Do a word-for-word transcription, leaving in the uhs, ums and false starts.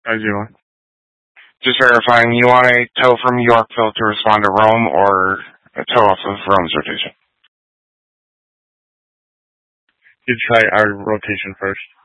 How's you doing? Just verifying, you want a tow from Yorkville to respond to Rome or a tow off of Rome's rotation? You try our rotation first.